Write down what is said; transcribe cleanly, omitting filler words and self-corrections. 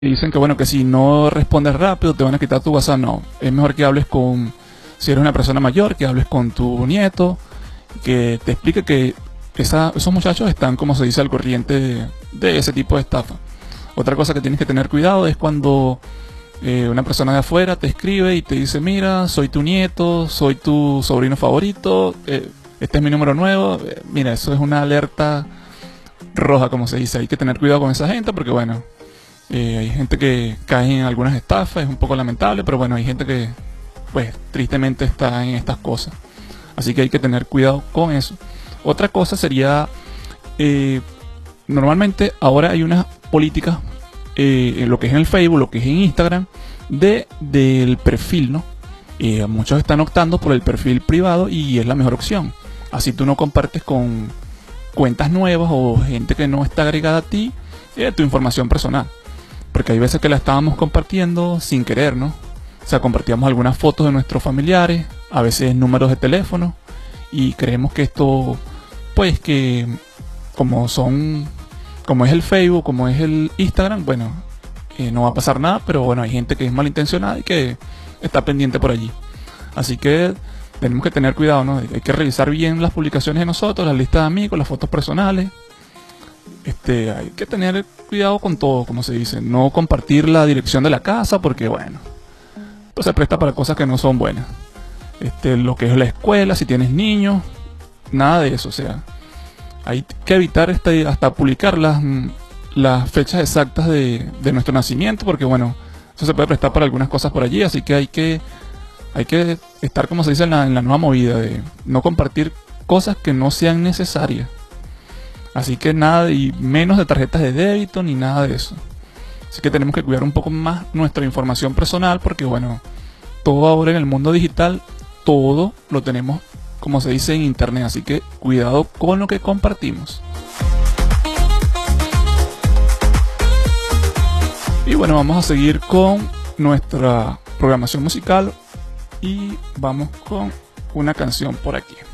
Y dicen que bueno, que si no respondes rápido te van a quitar tu WhatsApp. No, es mejor que hables con, si eres una persona mayor, que hables con tu nieto, que te explique que esos muchachos están, como se dice, al corriente de ese tipo de estafa. Otra cosa que tienes que tener cuidado es cuando una persona de afuera te escribe y te dice: mira, soy tu nieto, soy tu sobrino favorito, este es mi número nuevo. Mira, eso es una alerta roja, como se dice. Hay que tener cuidado con esa gente porque bueno, hay gente que cae en algunas estafas, es un poco lamentable, pero bueno, hay gente que pues tristemente está en estas cosas. Así que hay que tener cuidado con eso. Otra cosa sería, normalmente ahora hay unas políticas en lo que es en el Facebook, lo que es en Instagram, del perfil, ¿no? Muchos están optando por el perfil privado y es la mejor opción. Así tú no compartes con cuentas nuevas o gente que no está agregada a ti tu información personal. Porque hay veces que la estábamos compartiendo sin querer, ¿no? O sea, compartíamos algunas fotos de nuestros familiares, a veces números de teléfono, y creemos que esto, pues que como es el Facebook, como es el Instagram, bueno, no va a pasar nada, pero bueno, hay gente que es malintencionada y que está pendiente por allí. Así que tenemos que tener cuidado, ¿no? Hay que revisar bien las publicaciones de nosotros, las listas de amigos, las fotos personales. Hay que tener cuidado con todo, como se dice. No compartir la dirección de la casa porque, bueno, pues se presta para cosas que no son buenas. Lo que es la escuela, si tienes niños, nada de eso. O sea, hay que evitar hasta publicar las fechas exactas de nuestro nacimiento porque, bueno, eso se puede prestar para algunas cosas por allí. Así que hay que estar, como se dice, en la nueva movida de no compartir cosas que no sean necesarias. Así que nada, y menos de tarjetas de débito ni nada de eso. Así que tenemos que cuidar un poco más nuestra información personal porque, bueno, todo ahora en el mundo digital, todo lo tenemos, como se dice, en internet. Así que cuidado con lo que compartimos. Y bueno, vamos a seguir con nuestra programación musical y vamos con una canción por aquí.